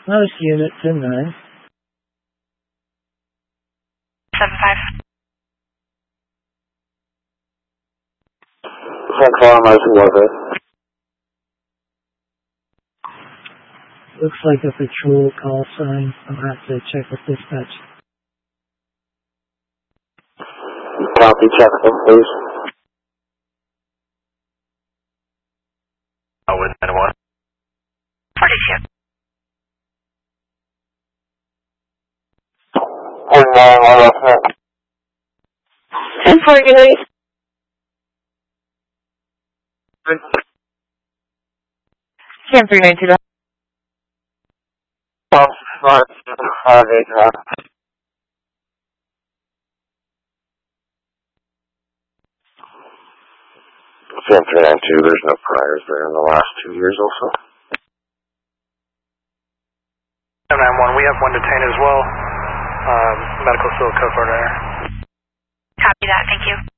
Most units in there. 7-5. Central, who was it? Looks like a patrol call sign. I'll have to check with dispatch. Copy, check them, please. With 9-1. 42. Hey, 9-1, what's that? 10-49. 392. 392, there's no priors there in the last 2 years also. 791, we have one detained as well. Medical still code for there. Copy that, thank you.